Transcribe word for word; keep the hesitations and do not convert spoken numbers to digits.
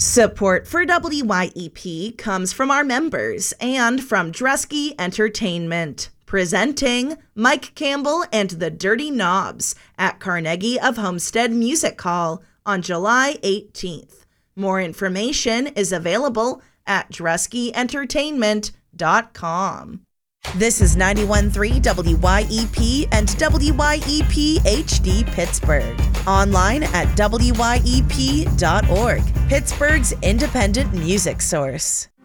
Support for W Y E P comes from our members and from Dresky Entertainment, presenting Mike Campbell and the Dirty Knobs at Carnegie of Homestead Music Hall on July eighteenth. More information is available at dresky entertainment dot com. This is ninety-one point three W Y E P and W Y E P H D Pittsburgh. Online at W Y E P dot org, Pittsburgh's independent music source.